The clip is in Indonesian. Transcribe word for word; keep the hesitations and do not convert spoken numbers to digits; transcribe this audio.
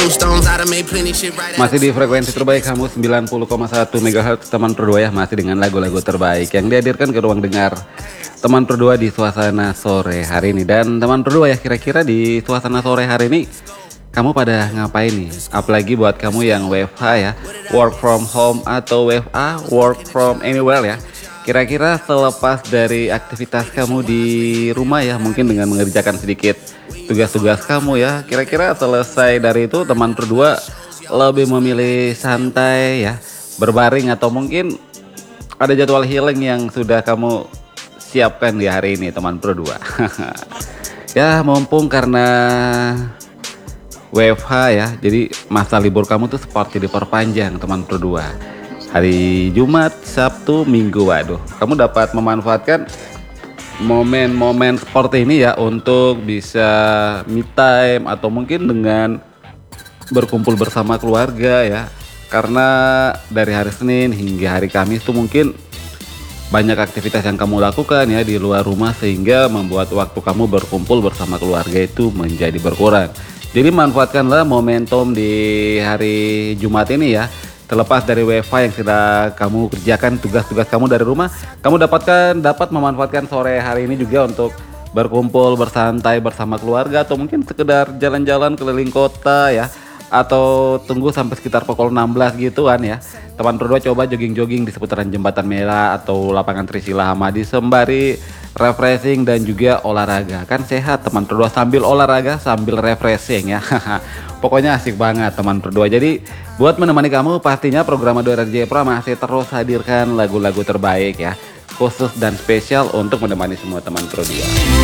Masih di frekuensi terbaik kamu sembilan puluh koma satu megahertz teman berdua ya. Masih dengan lagu-lagu terbaik yang dihadirkan ke ruang dengar teman berdua di suasana sore hari ini. Dan teman berdua ya, kira-kira di suasana sore hari ini kamu pada ngapain nih? Apalagi buat kamu yang W F H ya, work from home atau W F A, work from anywhere ya. Kira-kira selepas dari aktivitas kamu di rumah ya, mungkin dengan mengerjakan sedikit tugas-tugas kamu ya, kira-kira selesai dari itu teman berdua lebih memilih santai ya, berbaring, atau mungkin ada jadwal healing yang sudah kamu siapkan di hari ini teman berdua. Ya mumpung karena W F H ya, jadi masa libur kamu tuh seperti diperpanjang teman berdua. Hari Jumat, Sabtu, Minggu, waduh, kamu dapat memanfaatkan momen-momen seperti ini ya untuk bisa me time atau mungkin dengan berkumpul bersama keluarga ya. Karena dari hari Senin hingga hari Kamis tuh mungkin banyak aktivitas yang kamu lakukan ya di luar rumah, sehingga membuat waktu kamu berkumpul bersama keluarga itu menjadi berkurang. Jadi manfaatkanlah momentum di hari Jumat ini ya. Terlepas dari W F H yang sudah kamu kerjakan tugas-tugas kamu dari rumah, kamu dapatkan dapat memanfaatkan sore hari ini juga untuk berkumpul bersantai bersama keluarga, atau mungkin sekedar jalan-jalan keliling kota ya, atau tunggu sampai sekitar pukul enam belas gituan ya. Teman berdua coba jogging-jogging di seputaran Jembatan Merah atau lapangan Trisila Hamadi sembari refreshing dan juga olahraga. Kan sehat teman berdua, sambil olahraga sambil refreshing ya. Pokoknya asik banget teman berdua. Jadi buat menemani kamu, pastinya program Ado R J Pro masih terus hadirkan lagu-lagu terbaik ya, khusus dan spesial untuk menemani semua teman berdua.